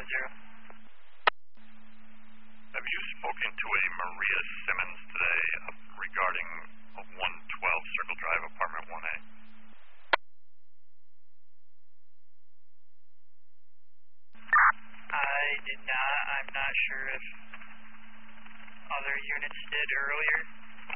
Have you spoken to a Maria Simmons today regarding a 112 Circle Drive, apartment 1A? I did not. I'm not sure if other units did earlier.